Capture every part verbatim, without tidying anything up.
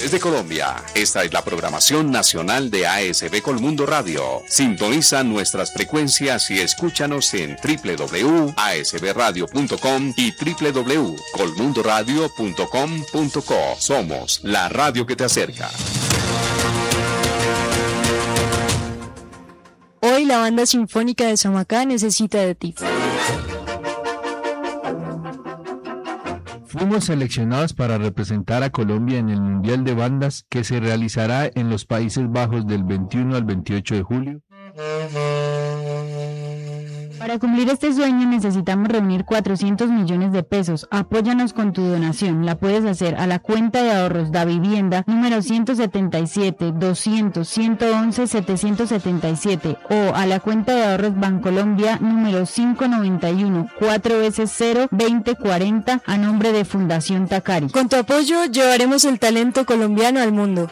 Desde Colombia, esta es la programación nacional de A S B Colmundo Radio. Sintoniza nuestras frecuencias y escúchanos en doble u doble u doble u punto a s b radio punto com y doble u doble u doble u punto colmundo radio punto com punto co. Somos la radio que te acerca. Hoy la Banda Sinfónica de Somacá necesita de ti. Fuimos seleccionados para representar a Colombia en el Mundial de Bandas que se realizará en los Países Bajos del veintiuno al veintiocho de julio. Para cumplir este sueño necesitamos reunir cuatrocientos millones de pesos. Apóyanos con tu donación. La puedes hacer a la cuenta de ahorros Da Vivienda número ciento setenta y siete, doscientos, ciento once, setecientos setenta y siete o a la cuenta de ahorros Bancolombia número cinco noventa y uno, cuatro veces cero, veinte cuarenta a nombre de Fundación Tacari. Con tu apoyo llevaremos el talento colombiano al mundo.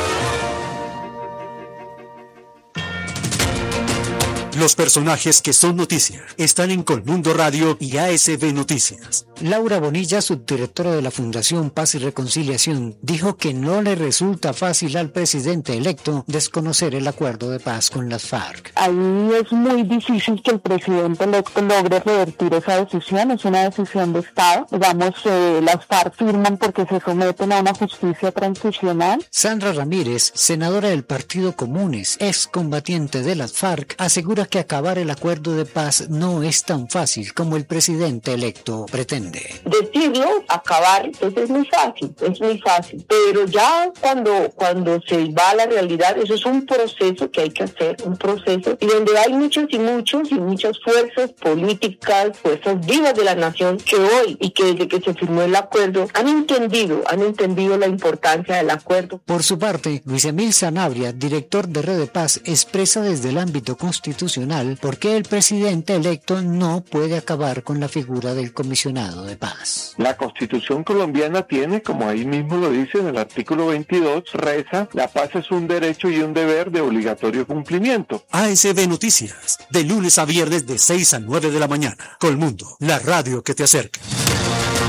Los personajes que son noticia están en Colmundo Radio y A S B Noticias. Laura Bonilla, subdirectora de la Fundación Paz y Reconciliación, dijo que no le resulta fácil al presidente electo desconocer el acuerdo de paz con las FARC. Ahí es muy difícil que el presidente electo logre revertir esa decisión, es una decisión de Estado. Digamos, eh, las FARC firman porque se someten a una justicia transicional. Sandra Ramírez, senadora del Partido Comunes, excombatiente de las FARC, asegura que acabar el acuerdo de paz no es tan fácil como el presidente electo pretende. Decirlo, acabar, pues es muy fácil, es muy fácil, pero ya cuando, cuando se va a la realidad, eso es un proceso que hay que hacer, un proceso, y donde hay muchos y muchos y muchas fuerzas políticas, fuerzas vivas de la nación que hoy y que desde que se firmó el acuerdo han entendido, han entendido la importancia del acuerdo. Por su parte, Luis Emil Sanabria, director de Red de Paz, expresa desde el ámbito constitucional por qué el presidente electo no puede acabar con la figura del comisionado de paz. La Constitución colombiana tiene, como ahí mismo lo dice en el artículo veintidós, reza: la paz es un derecho y un deber de obligatorio cumplimiento. A S B Noticias, de lunes a viernes de seis a nueve de la mañana. Colmundo, la radio que te acerca.